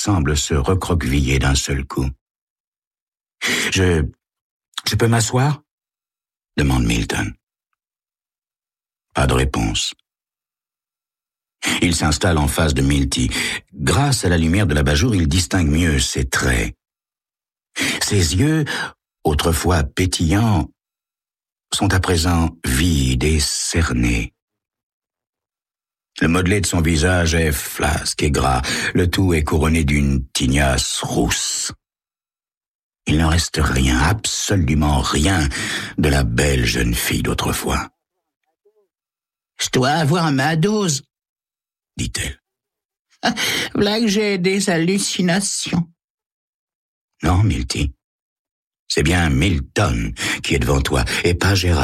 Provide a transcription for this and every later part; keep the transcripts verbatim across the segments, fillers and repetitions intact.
semble se recroqueviller d'un seul coup. « Je... je peux m'asseoir ?» demande Milton. Pas de réponse. Il s'installe en face de Milty. Grâce à la lumière de l'abat-jour, il distingue mieux ses traits. Ses yeux, autrefois pétillants, sont à présent vides et cernés. Le modelé de son visage est flasque et gras. Le tout est couronné d'une tignasse rousse. Il ne reste rien, absolument rien, de la belle jeune fille d'autrefois. « Je dois avoir ma dose, » dit-elle. « Voilà que j'ai des hallucinations. » « Non, Milty, c'est bien Milton qui est devant toi, et pas Gérard. »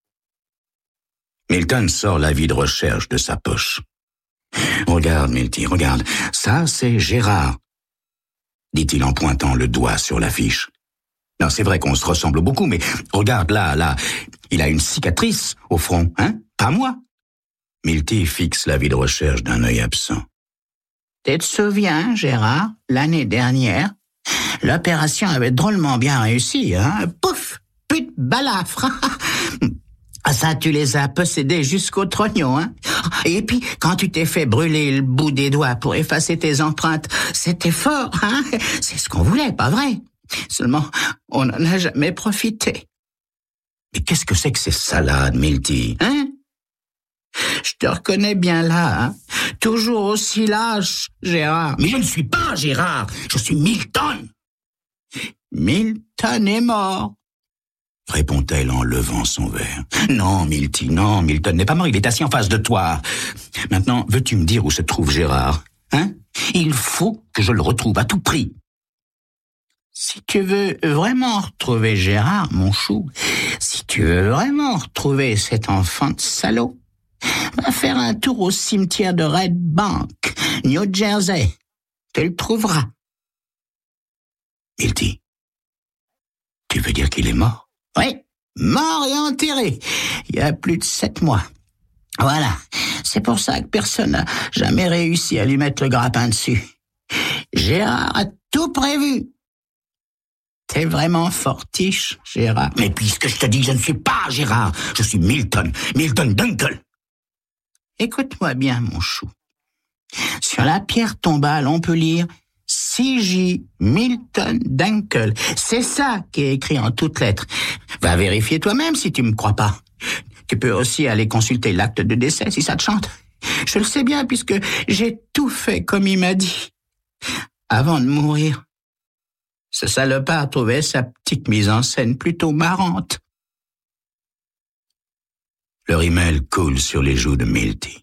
Milton sort l'avis de recherche de sa poche. « Regarde, Milty, regarde, ça c'est Gérard, » dit-il en pointant le doigt sur l'affiche. « Non, c'est vrai qu'on se ressemble beaucoup, mais regarde là, là, il a une cicatrice au front, hein, pas moi. » Milty fixe l'avis de recherche d'un œil absent. « Tu te souviens, Gérard, l'année dernière, l'opération avait drôlement bien réussi, hein? Pouf! Pute balafre! Ça, tu les as possédés jusqu'au trognon, hein? Et puis, quand tu t'es fait brûler le bout des doigts pour effacer tes empreintes, c'était fort, hein? C'est ce qu'on voulait, pas vrai? Seulement, on n'en a jamais profité. Mais qu'est-ce que c'est que ces salades, Milty, hein? Je te reconnais bien là, hein? Toujours aussi lâche, Gérard. Mais je ne suis pas Gérard, je suis Milton. Milton est mort, répond-elle en levant son verre. Non, Milty, non, Milton n'est pas mort, il est assis en face de toi. Maintenant, veux-tu me dire où se trouve Gérard, hein? Il faut que je le retrouve à tout prix. Si tu veux vraiment retrouver Gérard, mon chou, si tu veux vraiment retrouver cet enfant de salaud, va faire un tour au cimetière de Red Bank, New Jersey. Tu le trouveras. Milty, tu veux dire qu'il est mort? Oui, mort et enterré, il y a plus de sept mois. Voilà, c'est pour ça que personne n'a jamais réussi à lui mettre le grappin dessus. Gérard a tout prévu. T'es vraiment fortiche, Gérard. Mais puisque je te dis que je ne suis pas Gérard, je suis Milton, Milton Dunkel. Écoute-moi bien, mon chou. Sur la pierre tombale, on peut lire C J Milton Dunkel. C'est ça qui est écrit en toutes lettres. Va vérifier toi-même si tu me crois pas. Tu peux aussi aller consulter l'acte de décès si ça te chante. Je le sais bien puisque j'ai tout fait comme il m'a dit. Avant de mourir, ce salopard trouvait sa petite mise en scène plutôt marrante. Le rimel coule sur les joues de Milty.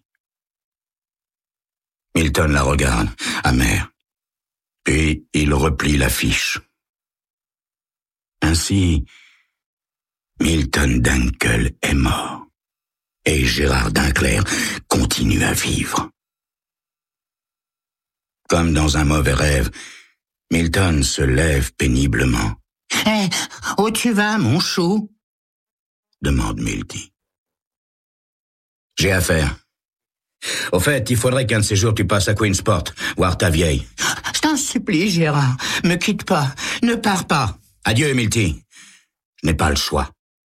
Milton la regarde, amer. Puis il replie l'affiche. Ainsi, Milton Dunkel est mort. Et Gérard Dinclair continue à vivre. Comme dans un mauvais rêve, Milton se lève péniblement. « Hé, hey, où tu vas, mon chou ?» demande Milty. « J'ai affaire. Au fait, il faudrait qu'un de ces jours tu passes à Queensport, voir ta vieille. »« Je t'en supplie, Gérard, me quitte pas, ne pars pas. »« Adieu, Milty. Je n'ai pas le choix. »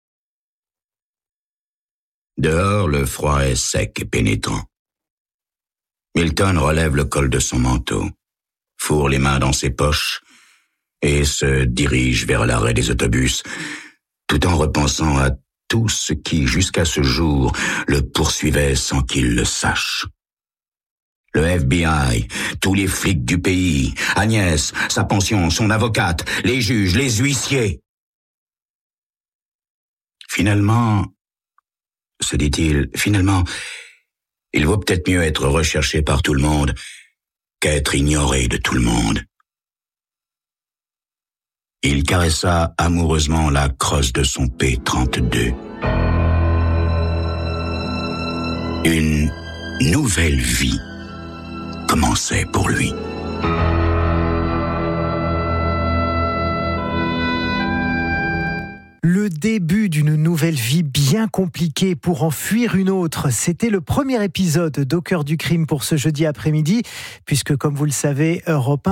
Dehors, le froid est sec et pénétrant. Milton relève le col de son manteau, fourre les mains dans ses poches et se dirige vers l'arrêt des autobus, tout en repensant à tout ce qui, jusqu'à ce jour, le poursuivait sans qu'il le sache. Le F B I, tous les flics du pays, Agnès, sa pension, son avocate, les juges, les huissiers. Finalement, se dit-il, finalement, il vaut peut-être mieux être recherché par tout le monde qu'être ignoré de tout le monde. Il caressa amoureusement la crosse de son P trente-deux. Une nouvelle vie commençait pour lui. Le début d'une nouvelle vie bien compliquée pour en fuir une autre. C'était le premier épisode d'Au cœur du crime pour ce jeudi après-midi, puisque comme vous le savez, Europe un